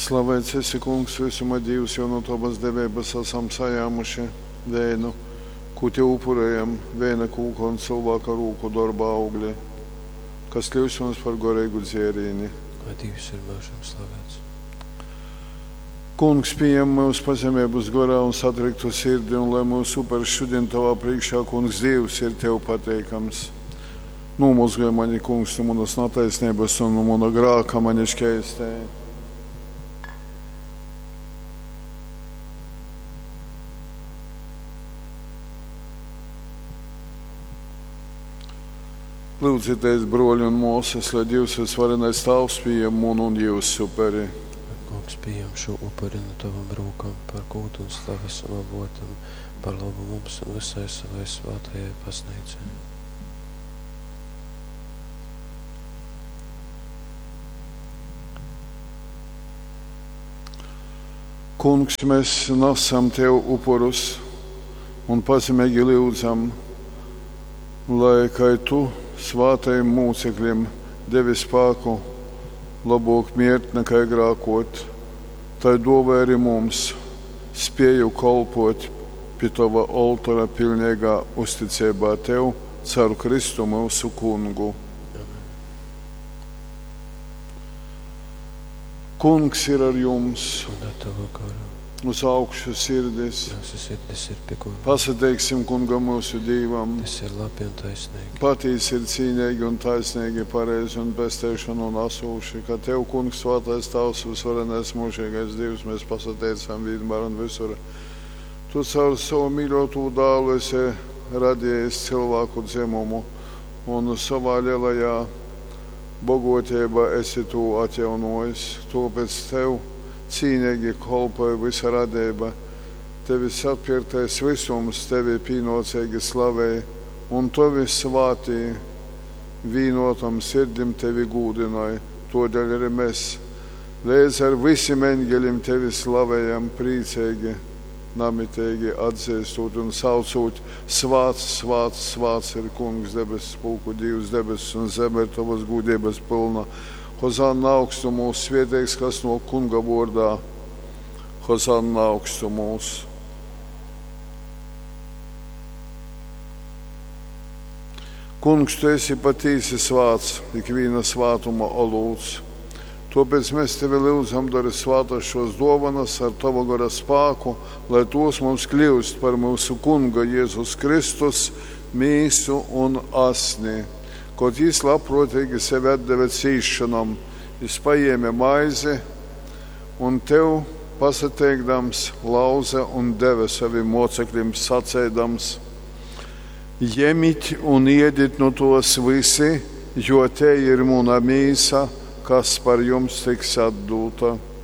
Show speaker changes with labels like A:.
A: Slavēts esi, kungs, visuma Dievs, jo no tavas devības esam sajāmuši vēnu, ko te upurējam, vēna kūka un cilvēka rūku darba augļi, kas kļūst mums par gorīgu dzērīni.
B: Lai Dievs ir mūžam slavēts.
A: Kungs, pieņem mūsu pazemības gorā un satriktu sirdi, un lai mūsu upurs šodien tavā priekšā, kungs, Dievs ir tev pateikams. Nomazgāj mani, kungs, no manas netaisnības un no mana grāka mani šķēstēja. Lūdzieties, broļi un mūsas, lai Dievs visvarenais tavs pieņem un jūsu upuri.
B: Kungs, pieņem šo upuri no tavam rūkam par kūtu un slavas avotam, par labu mums un visai savai svātajai pasniedzē.
A: Kungs, mēs nesam tev upurus un pazemīgi lūdzam, lai kā tu svātajiem mūcekļiem devi spēku labāk mirt nekā grākot, tai dovē arī mums spēju kalpot pie tava altāra pilnīgā uzticībā tev, caur Kristu mūsu kungu. Kungs ir ar jums, uz augšu sirdis.
B: Mūsu sirdis ir pie kunga.
A: Pasateiksim kungam mūsu Dievam.
B: Tas ir labi un taisnīgi.
A: Patīs ir cīnīgi un taisnīgi, pareizi un bezteišana un asūši, ka tev, kungs, svētais tavs, visvarenais mūžīgais Dievs, mēs pasateicam vienmēr un visur. Tu caur savu mīļotu dēlu esi radījis cilvēku dzimumu un savā lielajā bogotībā esi tu atjaunojis. Tāpēc tev cīnīgi kalpoja visa radība, tevis atpirktais visums tevi pienācīgi slavēja, un tavi svātī vīnotam sirdim tevi gūdināja. Todēļ arī mēs līdz ar visiem eņģeļiem tevi slavējam priecīgi, namitīgi atzīstot un saucot: Svāts, svāts, svāts ir kungs debesis pulku, Dievs debesis un zeme ir tavas gūdības pilna. Hozanna augstumos, svētīgs, kas no kunga vārdā. Hozanna augstumos. Kungs, tu esi patīsi svāts, ikviena svātuma olūts. Tāpēc mēs tevi lūdzam, dari svātas šos dovanas ar tava gara spēku, lai tos mums kļūst par mūsu kunga Jēzus Kristus mīsu un asni. Kaut jis labprotīgi sevi atdeva cīšanam, jis paēma maizi un tev pasateikdams lauza un deva saviem mocekļiem sacēdams: Ņemit un iedit no tos visi, jo te ir mana mīsa, kas par jums tiks atdūta.